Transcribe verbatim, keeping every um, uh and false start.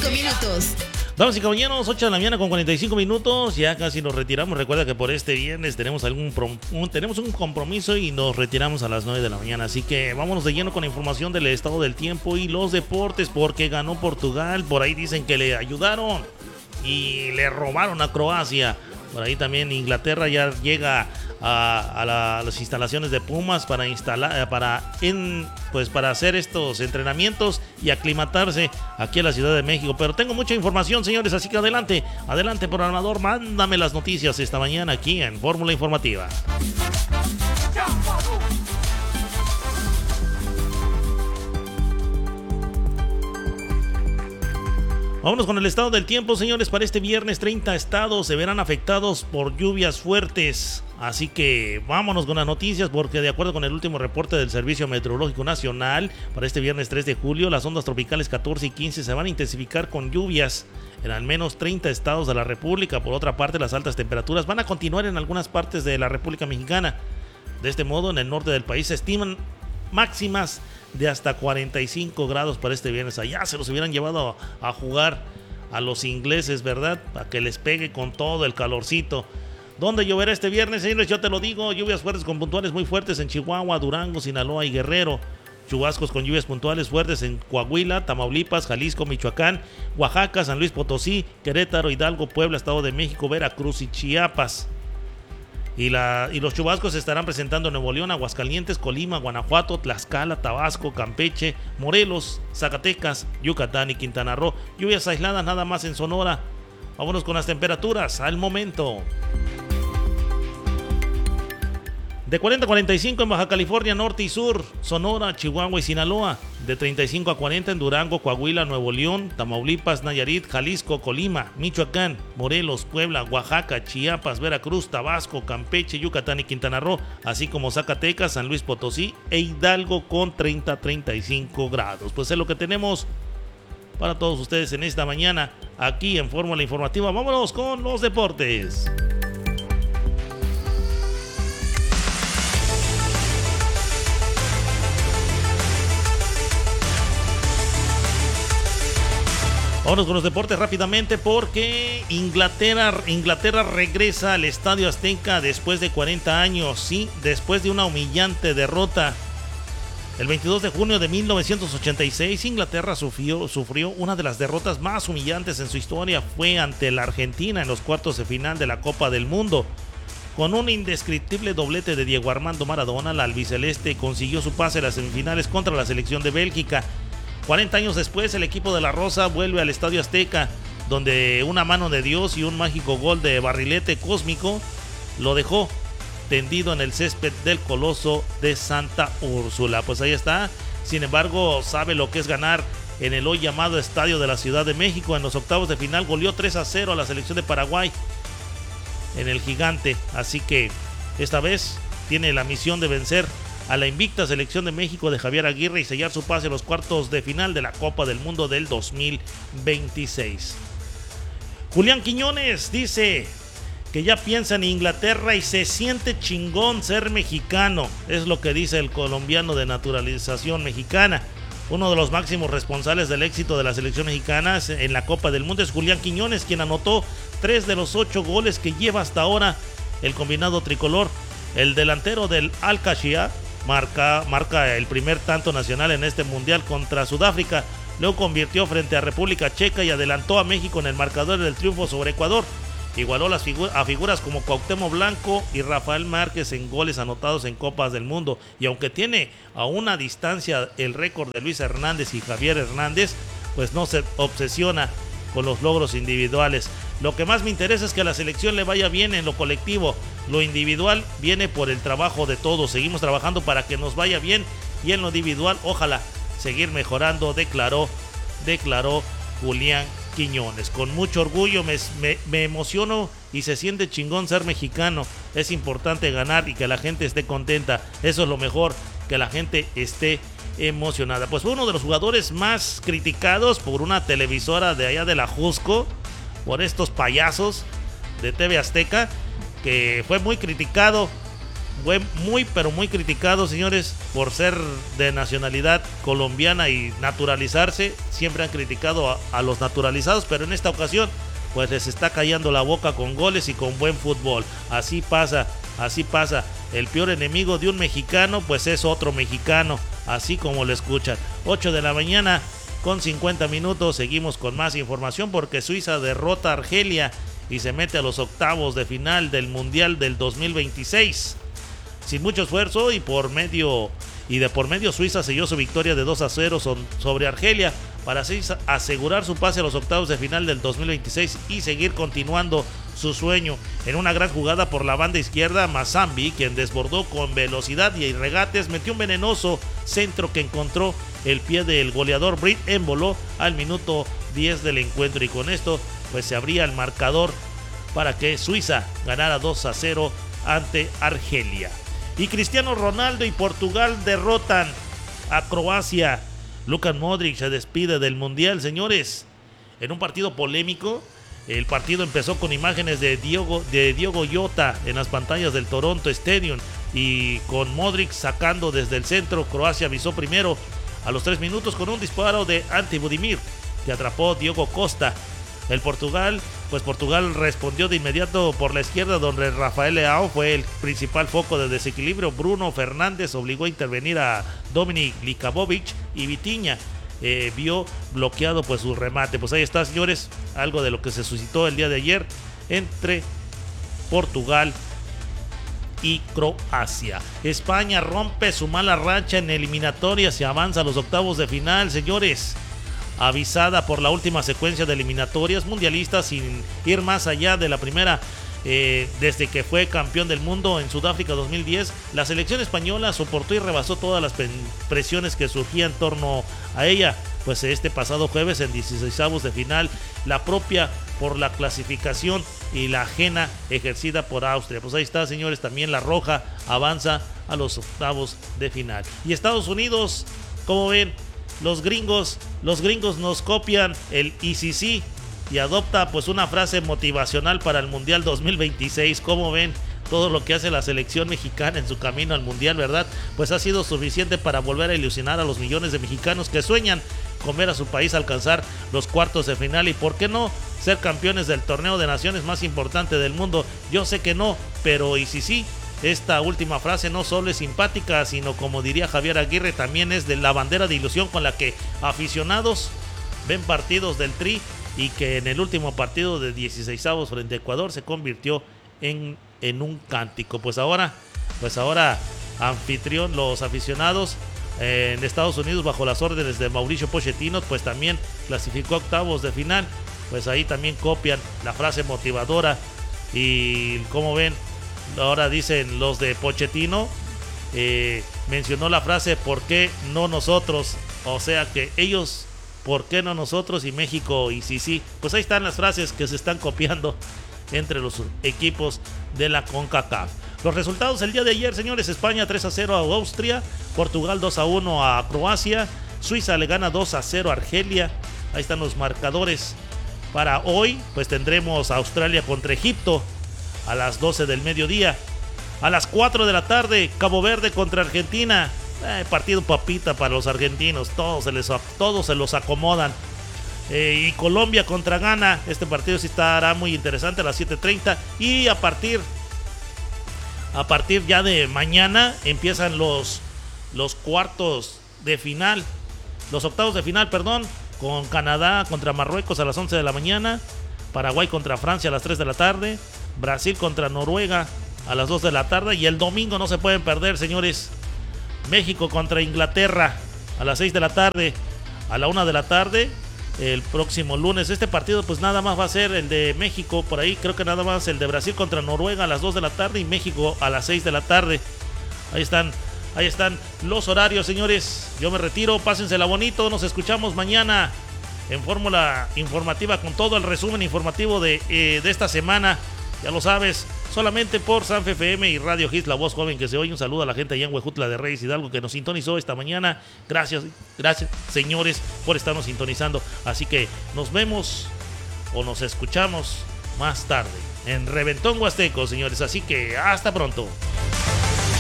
cinco minutos. Damas y caballeros, ocho de la mañana con cuarenta y cinco minutos, ya casi nos retiramos. Recuerda que por este viernes tenemos algún prom- un, tenemos un compromiso y nos retiramos a las nueve de la mañana. Así que vámonos de lleno con la información del estado del tiempo y los deportes, porque ganó Portugal. Por ahí dicen que le ayudaron y le robaron a Croacia. Por ahí también Inglaterra ya llega a, a, la, a las instalaciones de Pumas para instalar, para en, pues para hacer estos entrenamientos y aclimatarse aquí en la Ciudad de México. Pero tengo mucha información, señores, así que adelante, adelante, programador, mándame las noticias esta mañana aquí en Fórmula Informativa. Vámonos con el estado del tiempo, señores. Para este viernes, treinta estados se verán afectados por lluvias fuertes. Así que vámonos con las noticias, porque de acuerdo con el último reporte del Servicio Meteorológico Nacional, para este viernes tres de julio, las ondas tropicales catorce y quince se van a intensificar con lluvias en al menos treinta estados de la República. Por otra parte, las altas temperaturas van a continuar en algunas partes de la República Mexicana. De este modo, en el norte del país se estiman máximas de hasta cuarenta y cinco grados para este viernes. Allá se los hubieran llevado a, a jugar a los ingleses, ¿verdad? Para que les pegue con todo el calorcito. ¿Dónde lloverá este viernes, señores? Yo te lo digo, lluvias fuertes con puntuales muy fuertes en Chihuahua, Durango, Sinaloa y Guerrero. Chubascos con lluvias puntuales fuertes en Coahuila, Tamaulipas, Jalisco, Michoacán, Oaxaca, San Luis Potosí, Querétaro, Hidalgo, Puebla, Estado de México, Veracruz y Chiapas. Y, la, y los chubascos se estarán presentando en Nuevo León, Aguascalientes, Colima, Guanajuato, Tlaxcala, Tabasco, Campeche, Morelos, Zacatecas, Yucatán y Quintana Roo. Lluvias aisladas nada más en Sonora. Vámonos con las temperaturas al momento. De cuarenta a cuarenta y cinco en Baja California Norte y Sur, Sonora, Chihuahua y Sinaloa. De treinta y cinco a cuarenta en Durango, Coahuila, Nuevo León, Tamaulipas, Nayarit, Jalisco, Colima, Michoacán, Morelos, Puebla, Oaxaca, Chiapas, Veracruz, Tabasco, Campeche, Yucatán y Quintana Roo, así como Zacatecas, San Luis Potosí e Hidalgo con treinta a treinta y cinco grados. Pues es lo que tenemos para todos ustedes en esta mañana aquí en Fórmula Informativa. Vámonos con los deportes. Vámonos con los deportes rápidamente, porque Inglaterra, Inglaterra regresa al Estadio Azteca después de cuarenta años, sí, después de una humillante derrota. El veintidós de junio de mil novecientos ochenta y seis, Inglaterra sufrió, sufrió una de las derrotas más humillantes en su historia. Fue ante la Argentina en los cuartos de final de la Copa del Mundo. Con un indescriptible doblete de Diego Armando Maradona, la albiceleste consiguió su pase a las semifinales contra la selección de Bélgica. cuarenta años después, el equipo de la Rosa vuelve al Estadio Azteca, donde una mano de Dios y un mágico gol de barrilete cósmico lo dejó tendido en el césped del Coloso de Santa Úrsula. Pues ahí está. Sin embargo, sabe lo que es ganar en el hoy llamado Estadio de la Ciudad de México. En los octavos de final goleó tres a cero a la selección de Paraguay en el Gigante. Así que esta vez tiene la misión de vencer a la invicta selección de México de Javier Aguirre y sellar su pase a los cuartos de final de la Copa del Mundo del dos mil veintiséis. Julián Quiñones dice que ya piensa en Inglaterra y se siente chingón ser mexicano. Es lo que dice el colombiano de naturalización mexicana. Uno de los máximos responsables del éxito de la selección mexicana en la Copa del Mundo es Julián Quiñones, quien anotó tres de los ocho goles que lleva hasta ahora el combinado tricolor. El delantero del Al-Qashia Marca, marca el primer tanto nacional en este mundial contra Sudáfrica. Luego convirtió frente a República Checa y adelantó a México en el marcador del triunfo sobre Ecuador. Igualó las figu- a figuras como Cuauhtémoc Blanco y Rafael Márquez en goles anotados en Copas del Mundo. Y aunque tiene a una distancia el récord de Luis Hernández y Javier Hernández, pues no se obsesiona con los logros individuales. Lo que más me interesa es que a la selección le vaya bien en lo colectivo. Lo individual viene por el trabajo de todos. Seguimos trabajando para que nos vaya bien, y en lo individual, ojalá seguir mejorando, declaró, declaró Julián Quiñones. Con mucho orgullo me, me, me emociono y se siente chingón ser mexicano. Es importante ganar y que la gente esté contenta. Eso es lo mejor, que la gente esté emocionada. Pues fue uno de los jugadores más criticados por una televisora de allá de la Jusco, por estos payasos de T V Azteca, que fue muy criticado fue muy pero muy criticado, señores, por ser de nacionalidad colombiana y naturalizarse. Siempre han criticado a, a los naturalizados, pero en esta ocasión pues les está callando la boca con goles y con buen fútbol. Así pasa, así pasa. El peor enemigo de un mexicano pues es otro mexicano, así como lo escuchan. ocho de la mañana con cincuenta minutos, seguimos con más información porque Suiza derrota a Argelia y se mete a los octavos de final del Mundial del dos mil veintiséis. Sin mucho esfuerzo y por medio y de por medio Suiza selló su victoria de dos a cero son, sobre Argelia para así asegurar su pase a los octavos de final del dos mil veintiséis y seguir continuando su sueño. En una gran jugada por la banda izquierda, Mazambi, quien desbordó con velocidad y regates, metió un venenoso centro que encontró el pie del goleador Brit Embolo al minuto diez del encuentro, y con esto pues se abría el marcador para que Suiza ganara dos a cero ante Argelia. Y Cristiano Ronaldo y Portugal derrotan a Croacia. Luka Modric se despide del Mundial, señores, en un partido polémico. El partido empezó con imágenes de Diogo, de Diogo Jota en las pantallas del Toronto Stadium y con Modric sacando desde el centro. Croacia avisó primero a los tres minutos con un disparo de Ante Budimir que atrapó Diogo Costa. El Portugal, pues Portugal respondió de inmediato por la izquierda, donde Rafael Leao fue el principal foco de desequilibrio. Bruno Fernández obligó a intervenir a Dominik Likabovic y Vitinha eh, vio bloqueado pues su remate. Pues ahí está, señores, algo de lo que se suscitó el día de ayer entre Portugal y Croacia. España rompe su mala racha en eliminatorias y avanza a los octavos de final, señores. Avisada por la última secuencia de eliminatorias mundialistas sin ir más allá de la primera eh, desde que fue campeón del mundo en Sudáfrica dos mil diez, la selección española soportó y rebasó todas las presiones que surgían en torno a ella, pues este pasado jueves en dieciseisavos de final, la propia por la clasificación y la ajena ejercida por Austria. Pues ahí está, señores, también la roja avanza a los octavos de final. Y Estados Unidos, como ven, Los gringos, los gringos nos copian el I C C y adopta pues una frase motivacional para el Mundial dos mil veintiséis. Como ven, todo lo que hace la selección mexicana en su camino al Mundial, ¿verdad? Pues ha sido suficiente para volver a ilusionar a los millones de mexicanos que sueñan con ver a su país alcanzar los cuartos de final y, ¿por qué no?, ser campeones del torneo de naciones más importante del mundo. Yo sé que no, pero I C C, esta última frase no solo es simpática, sino, como diría Javier Aguirre, también es de la bandera de ilusión con la que aficionados ven partidos del Tri y que en el último partido de dieciseisavos frente a Ecuador se convirtió en, en un cántico. Pues ahora, pues ahora anfitrión, los aficionados eh, en Estados Unidos bajo las órdenes de Mauricio Pochettino, pues también clasificó a octavos de final. Pues ahí también copian la frase motivadora y, como ven, ahora dicen los de Pochettino, eh, mencionó la frase ¿por qué no nosotros? O sea que ellos, ¿por qué no nosotros? Y México, y sí, sí. Pues ahí están las frases que se están copiando entre los equipos de la CONCACAF. Los resultados el día de ayer, señores: España tres a cero a Austria, Portugal dos a uno a Croacia, Suiza le gana dos a cero a Argelia. Ahí están los marcadores para hoy. Pues tendremos a Australia contra Egipto a las doce del mediodía. A las cuatro de la tarde, Cabo Verde contra Argentina. Eh, partido papita para los argentinos. Todos se, les, todos se los acomodan. Eh, y Colombia contra Ghana. Este partido sí estará muy interesante a las siete treinta. Y a partir, a partir ya de mañana empiezan los, los cuartos de final. Los octavos de final, perdón. Con Canadá contra Marruecos a las once de la mañana. Paraguay contra Francia a las tres de la tarde. Brasil contra Noruega a las dos de la tarde. Y el domingo no se pueden perder, señores, México contra Inglaterra a las seis de la tarde. A la una de la tarde el próximo lunes. Este partido pues nada más va a ser el de México. Por ahí creo que nada más el de Brasil contra Noruega a las dos de la tarde. Y México a las seis de la tarde. Ahí están, ahí están los horarios, señores. Yo me retiro, pásensela bonito. Nos escuchamos mañana en Fórmula Informativa con todo el resumen informativo de, eh, de esta semana. Ya lo sabes, solamente por Sanfe F M y Radio Hits, la voz joven que se oye. Un saludo a la gente allá en Huejutla de Reyes Hidalgo que nos sintonizó esta mañana. Gracias, gracias, señores, por estarnos sintonizando. Así que nos vemos o nos escuchamos más tarde en Reventón Huasteco, señores. Así que hasta pronto.